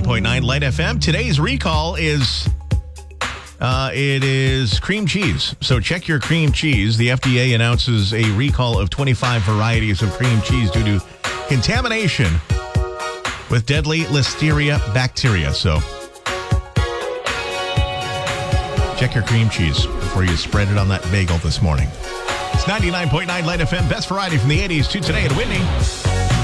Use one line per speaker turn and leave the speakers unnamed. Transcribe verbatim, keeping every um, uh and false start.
point nine Light F M. Today's recall is, uh, it is cream cheese. So check your cream cheese. The F D A announces a recall of twenty-five varieties of cream cheese due to contamination with deadly Listeria bacteria. So check your cream cheese before you spread it on that bagel this morning. It's ninety-nine point nine Light F M. Best variety from the eighties to today at Whitney.